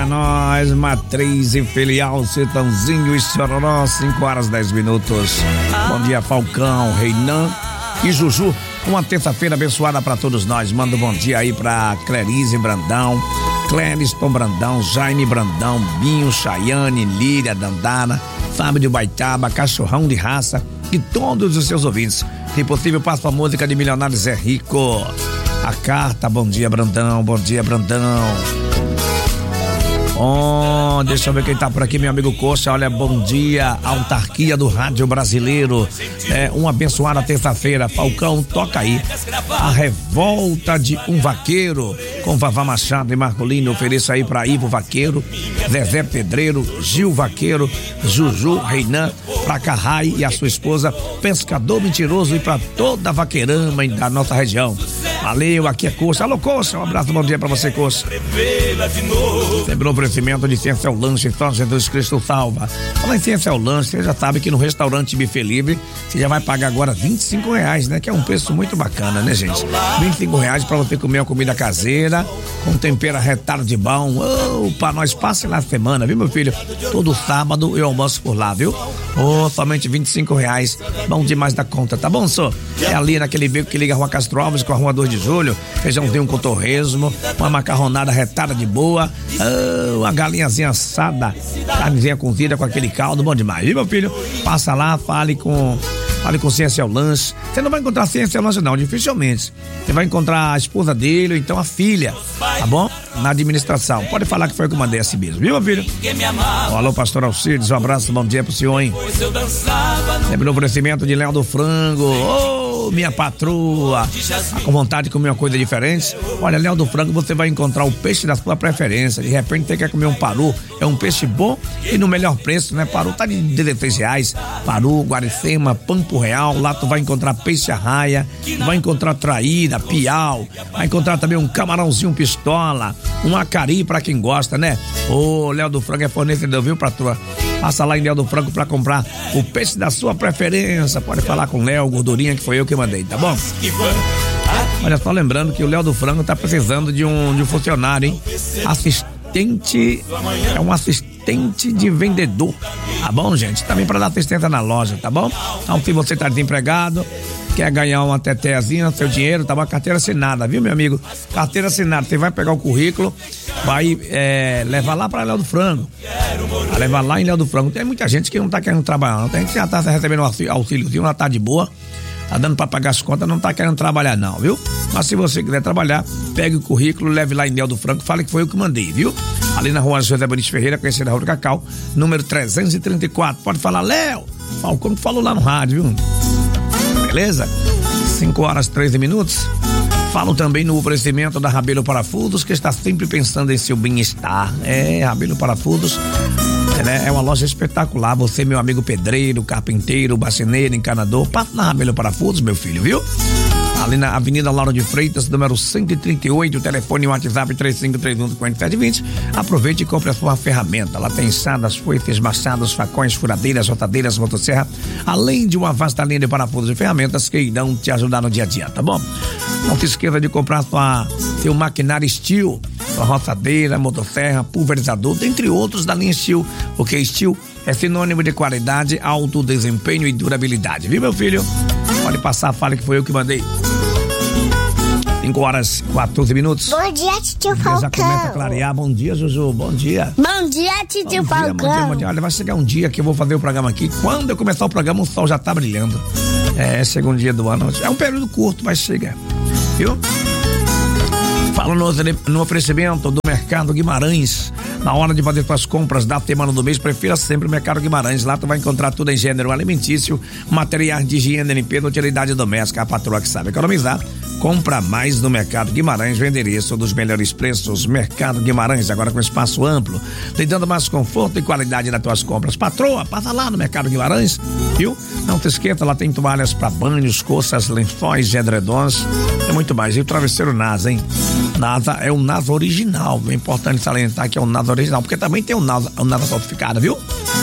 nós, Matriz e Filial, Sertãozinho e Chororó, 5h10. Bom dia, Falcão, Reinan e Juju. Uma terça-feira abençoada pra todos nós. Manda um bom dia aí pra Clarice Brandão, Clériston Brandão, Jaime Brandão, Binho, Chayane, Líria, Dandara, Fábio de Baitaba, Cachorrão de Raça e todos os seus ouvintes. Se possível, passa a música de Milionário Zé Rico. A carta, bom dia, Brandão, bom dia, Brandão. Oh, deixa eu ver quem tá por aqui, meu amigo Coxa. Olha, bom dia, autarquia do rádio brasileiro. Uma abençoada terça-feira. Falcão, toca aí A Revolta de um Vaqueiro, com Vavá Machado e Marcolino. Ofereço aí pra Ivo Vaqueiro, Zezé Pedreiro, Gil Vaqueiro, Juju, Reinan, pra Carrai e a sua esposa, Pescador Mentiroso, e pra toda a vaqueirama da nossa região. Valeu, aqui é Coxa. Alô, Coxa, um abraço, bom dia pra você, Coxa. Sempre um oferecimento de Ciência ao Lanche, São Jesus Cristo salva. Fala em Ciência ao Lanche, você já sabe que no restaurante Buffet Livre você já vai pagar agora R$25, né? Que é um preço muito bacana, né, gente? R$25 pra você comer uma comida caseira, com tempero arretado de bom. Pra nós, passe lá a semana, viu, meu filho? Todo sábado eu almoço por lá, viu? Somente R$25, bom demais da conta, tá bom, senhor? É ali naquele beco que liga a Rua Castro Alves com a Rua 2 de Julho, feijãozinho com torresmo, uma macarronada retada de boa, uma galinhazinha assada, carnezinha cozida com aquele caldo, bom demais, viu, meu filho? Passa lá, fale com Ciência ao Lanche. Você não vai encontrar Ciência ao Lanche, não, dificilmente. Você vai encontrar a esposa dele ou então a filha, tá bom? Na administração. Pode falar que foi eu que mandei assim mesmo, viu, meu filho? Alô, pastor Alcides, um abraço, bom dia pro senhor, hein? Sempre no oferecimento de Léo do Frango. Minha patroa, tá com vontade de comer uma coisa diferente? Olha, Léo do Frango, você vai encontrar o peixe da sua preferência. De repente você quer comer um paru, é um peixe bom e no melhor preço, né? Paru tá de R$16, paru, guaricema, pampo real. Lá tu vai encontrar peixe arraia, vai encontrar traíra, piau, vai encontrar também um camarãozinho pistola, um acari pra quem gosta, né? Léo do Frango é fornecedor, viu, patroa? Passa lá em Léo do Frango pra comprar o peixe da sua preferência. Pode falar com o Léo, gordurinha, que foi eu que mandei, tá bom? Olha, só lembrando que o Léo do Frango tá precisando de um funcionário, hein? É um assistente de vendedor, tá bom, gente? Também pra dar assistência na loja, tá bom? Então, se você tá desempregado, quer ganhar uma tetezinha, seu dinheiro, tá bom? Carteira assinada, viu, meu amigo? Carteira assinada, você vai pegar o currículo, vai levar lá pra Léo do Frango. Vai levar lá em Léo do Frango. Tem muita gente que não tá querendo trabalhar, não. Tem gente que já tá recebendo auxíliozinho, já tá de boa, tá dando pra pagar as contas, não tá querendo trabalhar não, viu? Mas se você quiser trabalhar, pegue o currículo, leve lá em Léo do Frango, fale que foi eu que mandei, viu? Ali na Rua José Bonito Ferreira, conhecida Rua do Cacau, número 334. Pode falar, Léo, Falcão falou lá no rádio, viu? Beleza? 5h13. Falo também no oferecimento da Rabelo Parafusos, que está sempre pensando em seu bem-estar. Rabelo Parafusos é uma loja espetacular. Você, meu amigo pedreiro, carpinteiro, bacineiro, encanador, passa na Rabelo Parafusos, meu filho, viu? Ali na Avenida Lauro de Freitas, número 138, o telefone e o WhatsApp 3531-4720. Aproveite e compre a sua ferramenta. Lá tem enxadas, foices, machados, facões, furadeiras, rotadeiras, motosserra, além de uma vasta linha de parafusos e ferramentas que irão te ajudar no dia a dia, tá bom? Não se esqueça de comprar seu maquinário Steel, sua roçadeira, motosserra, pulverizador, dentre outros da linha Steel, porque Steel é sinônimo de qualidade, alto desempenho e durabilidade, viu, meu filho? Pode passar, fale que foi eu que mandei. 5h14. Bom dia, tio Falcão. Já começa a clarear. Bom dia, Juju. Bom dia. Bom dia, tio Falcão. Bom dia. Olha, vai chegar um dia que eu vou fazer o programa aqui. Quando eu começar o programa, o sol já tá brilhando. Segundo dia do ano. É um período curto, mas chega. Viu? Fala no oferecimento do Mercado Guimarães. Na hora de fazer suas compras da semana do mês, prefira sempre o Mercado Guimarães. Lá tu vai encontrar tudo em gênero alimentício, materiais de higiene, limpeza, utilidade doméstica. A patroa que sabe economizar, compra mais no Mercado Guimarães, o endereço dos melhores preços. Mercado Guimarães, agora com espaço amplo, lhe dando mais conforto e qualidade nas tuas compras. Patroa, passa lá no Mercado Guimarães, viu? Não te esqueça, lá tem toalhas para banhos, colchas, lençóis, edredons e muito mais. E o travesseiro NASA, hein? NASA é o NASA original. É importante salientar que é o NASA original, porque também tem o NASA falsificado, viu?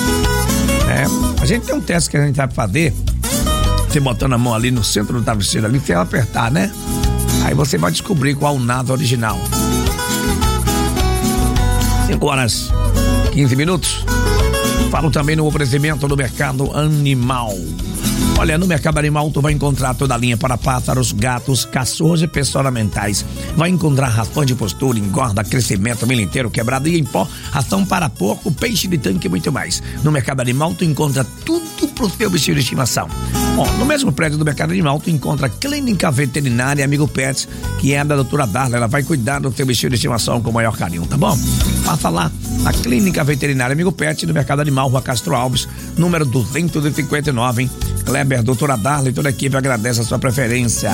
A gente tem um teste que a gente vai fazer. Você botando a mão ali no centro do travesseiro ali, você vai apertar, né? Aí você vai descobrir qual é o NASA original. 5h15. Falo também no oferecimento do Mercado Animal. Olha, no Mercado Animal tu vai encontrar toda a linha para pássaros, gatos, cachorros e peças ornamentais. Vai encontrar ração de postura, engorda, crescimento, milho inteiro, quebrado e em pó, ração para porco, peixe de tanque e muito mais. No Mercado Animal tu encontra tudo pro seu bichinho de estimação. Ó, no mesmo prédio do Mercado Animal tu encontra a Clínica Veterinária Amigo Pets, que é da doutora Darla. Ela vai cuidar do seu bichinho de estimação com o maior carinho, tá bom? Passa lá na Clínica Veterinária Amigo Pet, do Mercado Animal, Rua Castro Alves, número 259, Kleber, doutora Darla e toda a equipe agradece a sua preferência.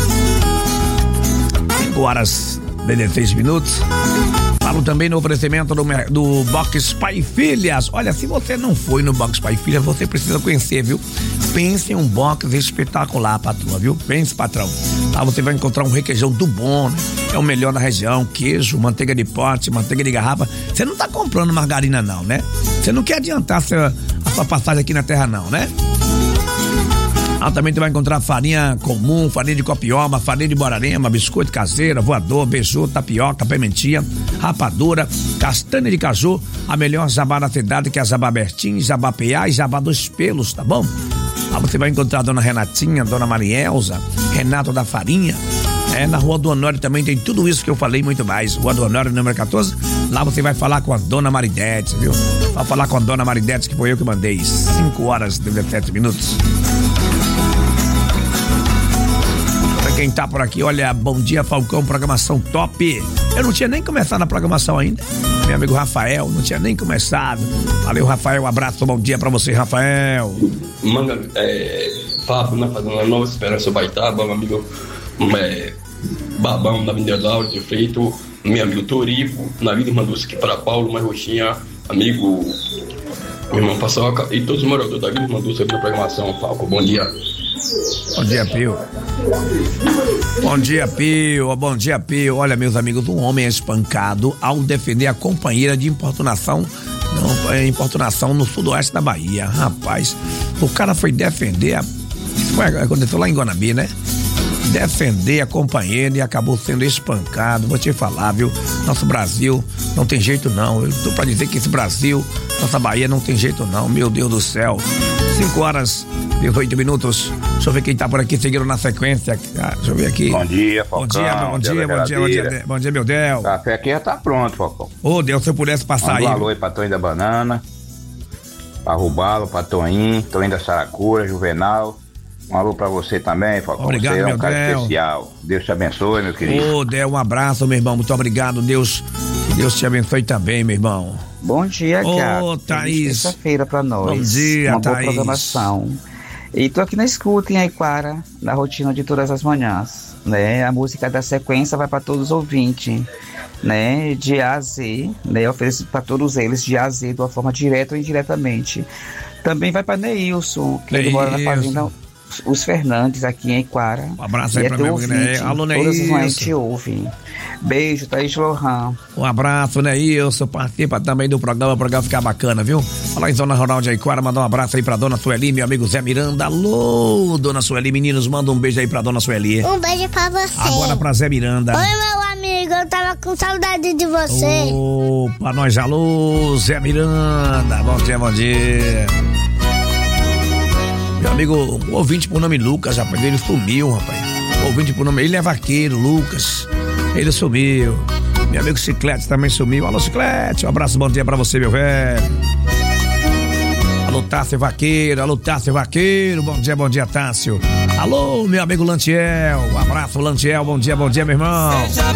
5h16. Falo também no oferecimento do Box Pai e Filhas. Olha, se você não foi no Box Pai e Filhas, você precisa conhecer, viu? Pense em um box espetacular, patroa, viu? Pense, patrão. Lá você vai encontrar um requeijão do bom, né? É o melhor da região, queijo, manteiga de pote, manteiga de garrafa. Você não tá comprando margarina não, né? Você não quer adiantar a sua passagem aqui na terra não, né? Também tu vai encontrar farinha comum, farinha de copioba, farinha de borarema, biscoito caseiro, voador, beiju, tapioca, pimentinha, rapadura, castanha de caju, a melhor jabá da cidade, que é a Jabá Bertim, Jabá Piá e Jabá dos Pelos, tá bom? Lá você vai encontrar a dona Renatinha, dona Marielza, Renato da Farinha. Na Rua do Honório também tem tudo isso que eu falei, muito mais. Rua do Honório, número 14. Lá você vai falar com a dona Maridete, viu? Vai falar com a dona Maridete, que foi eu que mandei. 5h17. Pra quem tá por aqui, olha, bom dia, Falcão, programação top. Eu não tinha nem começado a programação ainda. Meu amigo Rafael, não tinha nem começado. Valeu, Rafael, um abraço, bom dia pra você, Rafael. Manga, Fábio, né, fazendo uma Nova Esperança Baitaba, meu amigo Babão, na Avenida Lauro de Feito, meu amigo Torico, na Vida Irmã Dulce, aqui para Paulo, mais Roxinha, amigo, meu irmão Paçoca e todos os moradores da Vida Irmã Dulce aqui na programação. Falco, bom dia. Bom dia, Pio. Bom dia, Pio. Bom dia, Pio. Olha, meus amigos, um homem é espancado ao defender a companheira de importunação no sudoeste da Bahia. Rapaz, o cara foi defender, aconteceu lá em Guanabí, né? Defender a companheira e acabou sendo espancado. Vou te falar, viu? Nosso Brasil não tem jeito não. Eu tô pra dizer que esse Brasil, nossa Bahia não tem jeito não. Meu Deus do céu. 5h18. Deixa eu ver quem tá por aqui seguindo na sequência. Deixa eu ver aqui. Bom dia, Falcão. Bom dia, meu Deus. O café aqui já tá pronto, Falcão. Ô, Deus, se eu pudesse passar aí. Um alô aí pra Toninho da Banana, pra Rubalo, pra Toninho da Saracura, Juvenal. Um alô pra você também, Falcão. Obrigado, você é um cara Del. especial. Deus te abençoe, meu querido. Ô, Del, um abraço, meu irmão. Muito obrigado, Deus te abençoe também, meu irmão. Bom dia, cara. Ô, Thaís. Terça-feira pra nós. Bom dia, Uma boa Thaís. programação. E tô aqui na escuta em Aiquara, na rotina de todas as manhãs, né? A música da sequência vai pra todos os ouvintes, né? De A a Z, né? Eu ofereço pra todos eles de A a Z, de uma forma direta ou indiretamente. Também vai pra Neilson, que ele mora na fazenda Os Fernandes, aqui em Aiquara. Um abraço aí pra meu amigo, né? Alô, Neilson. Todas as manhãs te ouvem. Beijo, Thaís Lohan. Um abraço, Neilson. Participa também do programa, o programa ficar bacana, viu? Falar em Zona Rural de Aiquara, mandar um abraço aí pra dona Sueli, meu amigo Zé Miranda. Alô, dona Sueli, meninos, manda um beijo aí pra dona Sueli. Um beijo pra você. Agora pra Zé Miranda. Oi, meu amigo, eu tava com saudade de você. Opa, nós, alô, Zé Miranda. Bom dia. Meu amigo, um ouvinte por nome Lucas, rapaz, ele sumiu, rapaz. Ouvinte por nome, ele é vaqueiro, Lucas. Ele sumiu. Meu amigo Ciclete também sumiu. Alô, Ciclete, um abraço, bom dia pra você, meu velho. Alô, Tássio Vaqueiro, bom dia, Tássio. Alô, meu amigo Lantiel, um abraço, Lantiel, bom dia, meu irmão.